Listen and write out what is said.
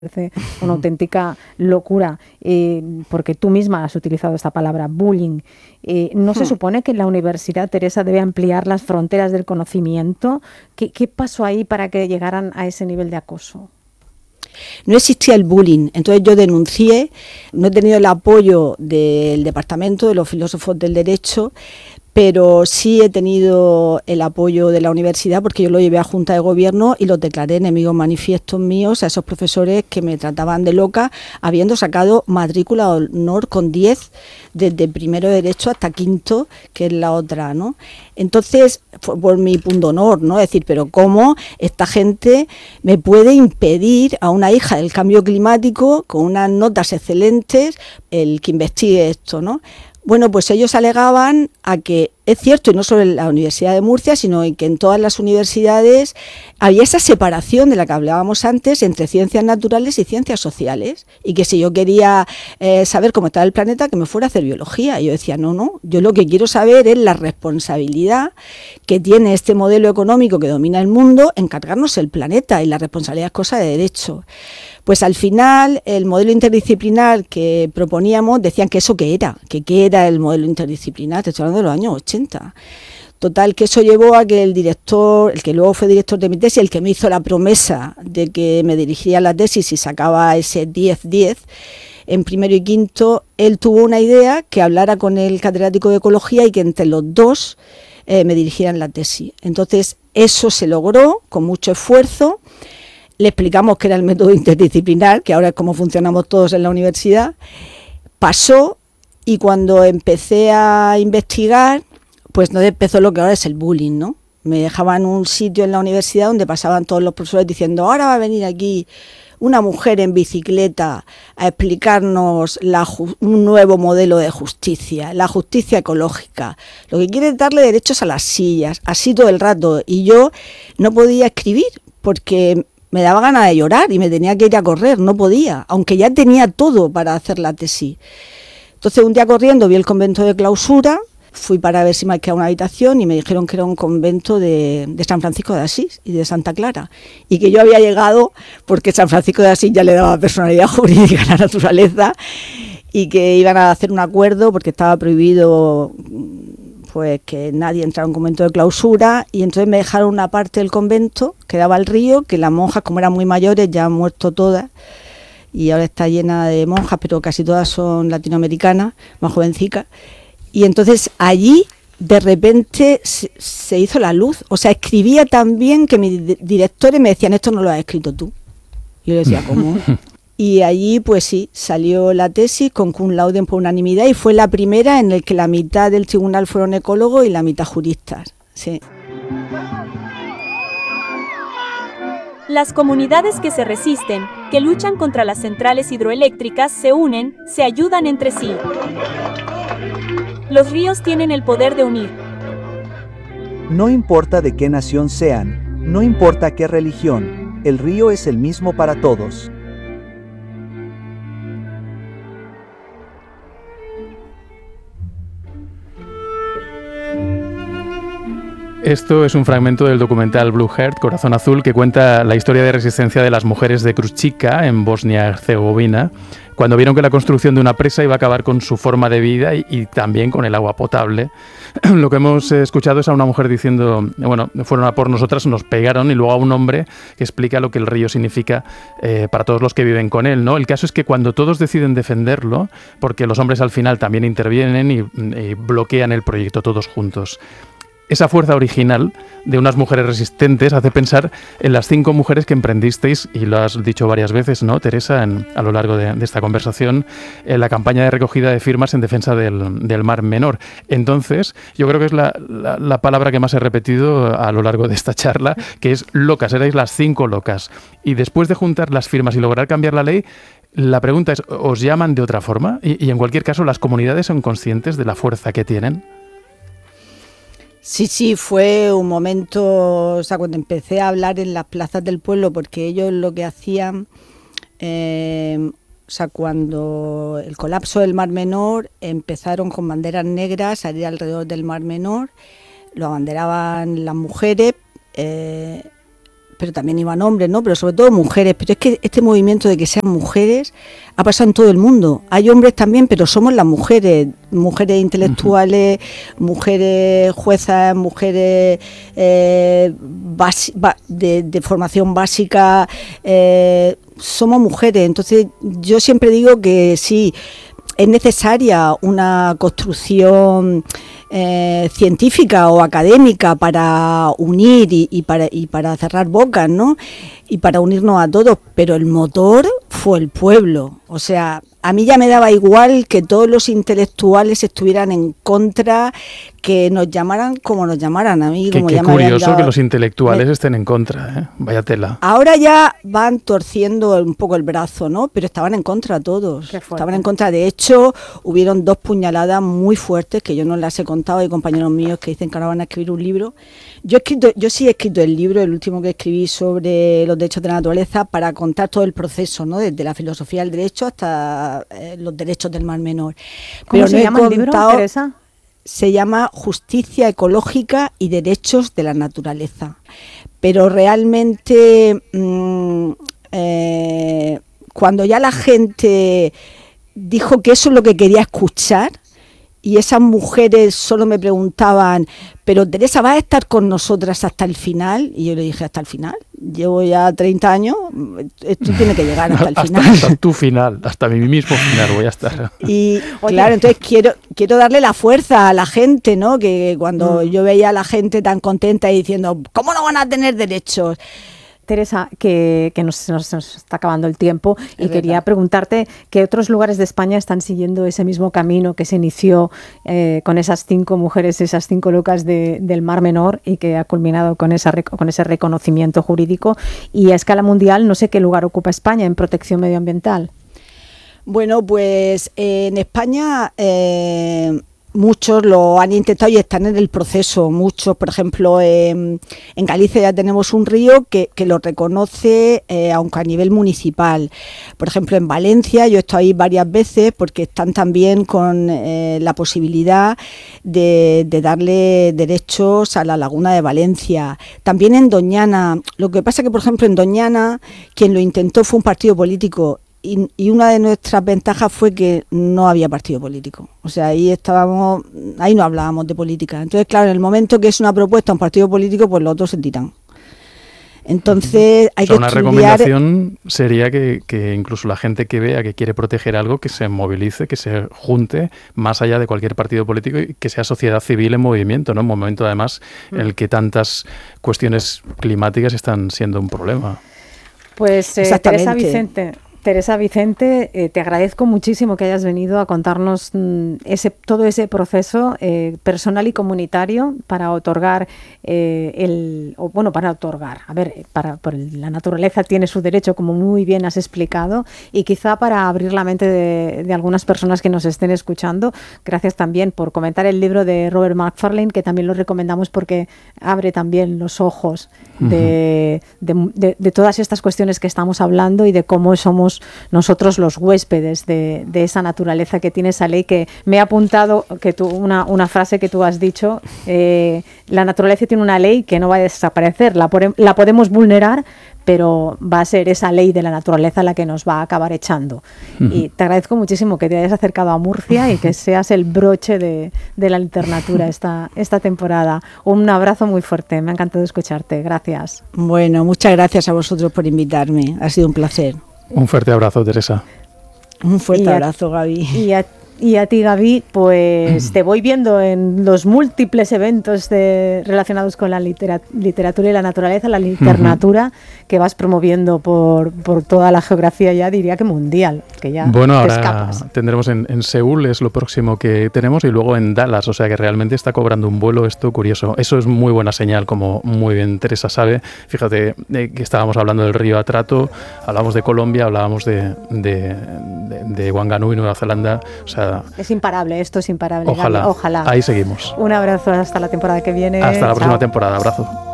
parece una auténtica locura, porque tú misma has utilizado esta palabra, bullying. ¿No se supone que en la universidad, Teresa, debe ampliar las fronteras del conocimiento? ¿Qué pasó ahí para que llegaran a ese nivel de acoso? No existía el bullying, entonces yo denuncié, no he tenido el apoyo del departamento, de los filósofos del derecho, pero sí he tenido el apoyo de la universidad porque yo lo llevé a Junta de Gobierno y los declaré enemigos manifiestos míos a esos profesores que me trataban de loca, habiendo sacado matrícula de honor con 10 desde primero de Derecho hasta quinto, que es la otra, ¿no? Entonces, fue por mi punto honor, ¿no? Es decir, pero ¿cómo esta gente me puede impedir a una hija del cambio climático con unas notas excelentes el que investigue esto, ¿no? Bueno, pues ellos alegaban a que es cierto, y no solo en la Universidad de Murcia, sino que en todas las universidades había esa separación de la que hablábamos antes entre ciencias naturales y ciencias sociales, y que si yo quería saber cómo estaba el planeta, que me fuera a hacer biología. Y yo decía, no, yo lo que quiero saber es la responsabilidad que tiene este modelo económico que domina el mundo en cargarnos el planeta, y la responsabilidad es cosa de derecho. Pues al final el modelo interdisciplinar que proponíamos decían que eso qué era el modelo interdisciplinar, te estoy hablando de los años 80. Total, que eso llevó a que el director, el que luego fue director de mi tesis, el que me hizo la promesa de que me dirigiría la tesis y sacaba ese 10-10 en primero y quinto, él tuvo una idea que hablara con el catedrático de ecología y que entre los dos me dirigieran la tesis. Entonces eso se logró con mucho esfuerzo. Le explicamos que era el método interdisciplinar, que ahora es como funcionamos todos en la universidad. Pasó, y cuando empecé a investigar, pues no empezó lo que ahora es el bullying, ¿no? Me dejaban un sitio en la universidad donde pasaban todos los profesores diciendo, ahora va a venir aquí una mujer en bicicleta a explicarnos un nuevo modelo de justicia, la justicia ecológica. Lo que quiere es darle derechos a las sillas, así todo el rato. Y yo no podía escribir porque me daba ganas de llorar y me tenía que ir a correr, no podía, aunque ya tenía todo para hacer la tesis. Entonces un día corriendo vi el convento de clausura, fui para ver si me quedaba una habitación y me dijeron que era un convento de San Francisco de Asís y de Santa Clara, y que yo había llegado porque San Francisco de Asís ya le daba personalidad jurídica a la naturaleza y que iban a hacer un acuerdo porque estaba prohibido pues que nadie entrara a un convento de clausura, y entonces me dejaron una parte del convento que daba al río, que las monjas, como eran muy mayores, ya han muerto todas, y ahora está llena de monjas, pero casi todas son latinoamericanas, más jovencicas, y entonces allí de repente se hizo la luz, o sea, escribía tan bien que mis directores me decían, esto no lo has escrito tú. Y yo les decía, ¿cómo? Y allí, pues sí, salió la tesis con cum laude por unanimidad, y fue la primera en la que la mitad del tribunal fueron ecólogos y la mitad juristas. Sí. Las comunidades que se resisten, que luchan contra las centrales hidroeléctricas, se unen, se ayudan entre sí. Los ríos tienen el poder de unir. No importa de qué nación sean, no importa qué religión, el río es el mismo para todos. Esto es un fragmento del documental Blue Heart, Corazón Azul, que cuenta la historia de resistencia de las mujeres de Kruščica, en Bosnia-Herzegovina, cuando vieron que la construcción de una presa iba a acabar con su forma de vida y también con el agua potable. Lo que hemos escuchado es a una mujer diciendo, bueno, fueron a por nosotras, nos pegaron, y luego a un hombre que explica lo que el río significa para todos los que viven con él, ¿no? El caso es que cuando todos deciden defenderlo, porque los hombres al final también intervienen y bloquean el proyecto todos juntos, esa fuerza original de unas mujeres resistentes hace pensar en las 5 mujeres que emprendisteis, y lo has dicho varias veces, ¿no, Teresa, a lo largo de esta conversación, en la campaña de recogida de firmas en defensa del Mar Menor. Entonces, yo creo que es la palabra que más he repetido a lo largo de esta charla, que es locas, erais las 5 locas. Y después de juntar las firmas y lograr cambiar la ley, la pregunta es, ¿os llaman de otra forma? Y en cualquier caso, ¿las comunidades son conscientes de la fuerza que tienen? Sí, fue un momento, o sea, cuando empecé a hablar en las plazas del pueblo, porque ellos lo que hacían, o sea, cuando el colapso del Mar Menor, empezaron con banderas negras a ir alrededor del Mar Menor, lo abanderaban las mujeres, pero también iban hombres, ¿no? Pero sobre todo mujeres. Pero es que este movimiento de que sean mujeres ha pasado en todo el mundo. Hay hombres también, pero somos las mujeres intelectuales, mujeres juezas, mujeres de formación básica, somos mujeres. Entonces yo siempre digo que sí, es necesaria una construcción científica o académica para unir y para cerrar bocas, ¿no? Y para unirnos a todos, pero el motor fue el pueblo. O sea, a mí ya me daba igual que todos los intelectuales estuvieran en contra, que nos llamaran como nos llamaran. A mí, como qué ya me habían curioso dado, que los intelectuales estén en contra, ¿eh? Vaya tela. Ahora ya van torciendo un poco el brazo, ¿no? Pero estaban en contra todos. Estaban en contra. De hecho, hubieron 2 puñaladas muy fuertes que yo no las he contado. Hay compañeros míos que dicen que ahora van a escribir un libro. Yo sí he escrito el libro, el último que escribí sobre los derechos de la naturaleza, para contar todo el proceso, ¿no? Desde la filosofía del derecho hasta los derechos del Mar Menor. ¿Cómo se llama el libro, Teresa? Se llama Justicia Ecológica y Derechos de la Naturaleza. Pero realmente cuando ya la gente dijo que eso es lo que quería escuchar, y esas mujeres solo me preguntaban, pero Teresa, ¿vas a estar con nosotras hasta el final? Y yo le dije, ¿hasta el final? Llevo ya 30 años, esto tiene que llegar hasta el final. Hasta tu final, hasta mi mismo final voy a estar. Y claro, entonces quiero darle la fuerza a la gente, ¿no? Que cuando yo veía a la gente tan contenta y diciendo, ¿cómo no van a tener derechos? Teresa, que nos está acabando el tiempo y quería preguntarte qué otros lugares de España están siguiendo ese mismo camino que se inició con esas 5 mujeres, esas 5 locas del Mar Menor, y que ha culminado con ese reconocimiento jurídico. Y a escala mundial, no sé qué lugar ocupa España en protección medioambiental. Bueno, pues en España muchos lo han intentado y están en el proceso. Muchos, por ejemplo, en Galicia ya tenemos un río que lo reconoce, aunque a nivel municipal. Por ejemplo, en Valencia, yo he estado ahí varias veces porque están también con la posibilidad de darle derechos a la laguna de Valencia. También en Doñana. Lo que pasa es que, por ejemplo, en Doñana, quien lo intentó fue un partido político. Y una de nuestras ventajas fue que no había partido político. O sea, ahí no hablábamos de política. Entonces, claro, en el momento que es una propuesta a un partido político, pues los otros se tiran. Entonces, hay que una recomendación sería que incluso la gente que vea que quiere proteger algo, que se movilice, que se junte más allá de cualquier partido político y que sea sociedad civil en movimiento, ¿no? Un momento, además, en el que tantas cuestiones climáticas están siendo un problema. Pues Teresa Vicente, te agradezco muchísimo que hayas venido a contarnos todo ese proceso personal y comunitario para otorgar la naturaleza tiene su derecho, como muy bien has explicado, y quizá para abrir la mente de algunas personas que nos estén escuchando. Gracias también por comentar el libro de Robert Macfarlane, que también lo recomendamos porque abre también los ojos de todas estas cuestiones que estamos hablando y de cómo somos nosotros los huéspedes de esa naturaleza que tiene esa ley. Que me he apuntado que una frase que tú has dicho, la naturaleza tiene una ley que no va a desaparecer, la podemos vulnerar, pero va a ser esa ley de la naturaleza la que nos va a acabar echando. Y te agradezco muchísimo que te hayas acercado a Murcia y que seas el broche de la literatura esta temporada. Un abrazo muy fuerte, me ha encantado escucharte, gracias. Bueno, muchas gracias a vosotros por invitarme, ha sido un placer. Un fuerte abrazo, Teresa. Un fuerte abrazo, Gaby. Y a ti, Gaby, pues te voy viendo en los múltiples eventos relacionados con la literatura y la naturaleza, la literatura que vas promoviendo por toda la geografía, ya diría que mundial, que ya bueno, te ahora escapas. Tendremos en Seúl, es lo próximo que tenemos, y luego en Dallas, o sea que realmente está cobrando un vuelo esto curioso. Eso es muy buena señal, como muy bien Teresa sabe. Fíjate que estábamos hablando del río Atrato, hablamos de Colombia, hablábamos de Wanganui, Nueva Zelanda, o sea... Es imparable, esto es imparable. Ojalá, Gaby, ojalá. Ahí seguimos. Un abrazo hasta la temporada que viene. Hasta la próxima Chao. temporada, abrazo.